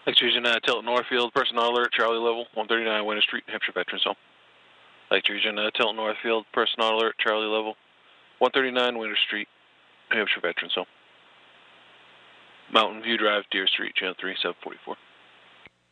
Extrusion Tilton Northfield, personnel alert, Charlie level, 139 Winter Street, Hampshire Veterans Home. Extrusion Tilton Northfield, personnel alert, Charlie level, 139 Winter Street, Hampshire Veterans Home. Mountain View Drive, Deer Street, Channel 3, 744.